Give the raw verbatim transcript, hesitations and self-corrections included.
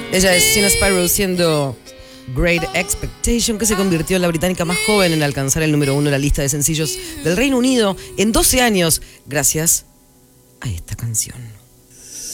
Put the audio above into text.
Ella es Sina Spyro, siendo Great Expectation, que se convirtió en la británica más joven en alcanzar el número uno en la lista de sencillos del Reino Unido en doce años, gracias a esta canción.